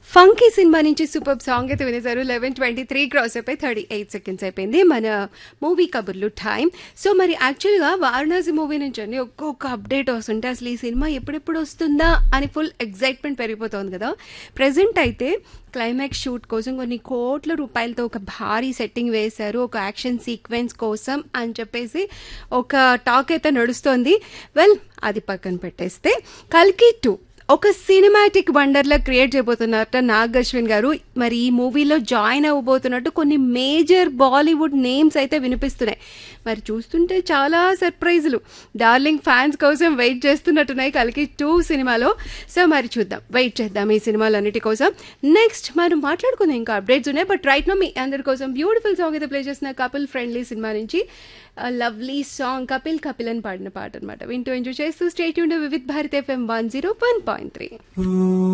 Funky cinema నుంచి super song అయితే వినేశారు. 11:23 cross అయిపోయి 38 సెకండ్స్ అయిపోయింది మన మూవీ కబుర్లు టైం. సో మరి యాక్చువల్గా వారణాసి మూవీ నుంచి అండి ఒక్కొక్క అప్డేట్ వస్తుంటే అసలు ఈ సినిమా ఎప్పుడెప్పుడు వస్తుందా అని ఫుల్ ఎగ్జైట్మెంట్ పెరిగిపోతుంది కదా. ప్రజెంట్ అయితే క్లైమాక్స్ షూట్ కోసం కొన్ని కోట్ల రూపాయలతో ఒక భారీ సెట్టింగ్ వేశారు, ఒక యాక్షన్ సీక్వెన్స్ కోసం అని చెప్పేసి ఒక టాక్ అయితే నడుస్తోంది. వెల్, అది పక్కన పెట్టేస్తే కల్కి 2 ఒక సినిమాటిక్ వండర్లా క్రియేట్ చేయబోతున్నారట నాగ్ అశ్విన్ గారు. మరి ఈ మూవీలో జాయిన్ అవ్వబోతున్నట్టు కొన్ని మేజర్ బాలీవుడ్ నేమ్స్ అయితే వినిపిస్తున్నాయి. మరి చూస్తుంటే చాలా సర్ప్రైజులు, డార్లింగ్ ఫ్యాన్స్ కోసం వెయిట్ చేస్తున్నట్టున్నాయి కల్కి 2 సినిమాలో. సో మరి చూద్దాం, వెయిట్ చేద్దాం ఈ సినిమాలు అన్నిటి కోసం. నెక్స్ట్ మనం మాట్లాడుకుందాం, ఇంకా అప్డేట్స్ ఉన్నాయి. బట్ రైట్ నో మీ అందరి కోసం బ్యూటిఫుల్ సాంగ్ అయితే ప్లే చేస్తున్న కపుల్ ఫ్రెండ్లీ సినిమా నుంచి లవ్లీ సాంగ్ కపిల్ కపిల్ అని పాడిన పాట అనమాట. వింటూ ఎంజాయ్ చేస్తూ stay tuned Vividh Bharati FM 101.3.